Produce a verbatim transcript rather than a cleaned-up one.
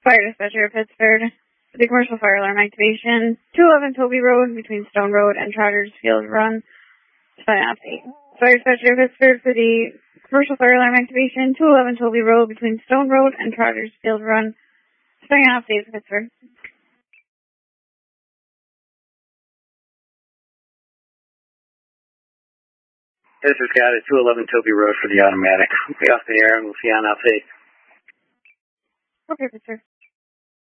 Fire dispatcher of Pittsford. The commercial fire alarm activation. two eleven Toby Road between Stone Road and Trotters Field Run. Sign off date. Fire dispatcher of Pittsford for the commercial fire alarm activation. two eleven Toby Road between Stone Road and Trotters Field Run. Sign off date for Pittsford. This is Scott at two eleven Toby Road for the automatic. We'll be off the air and we'll see you on off date. Okay, Pittsford.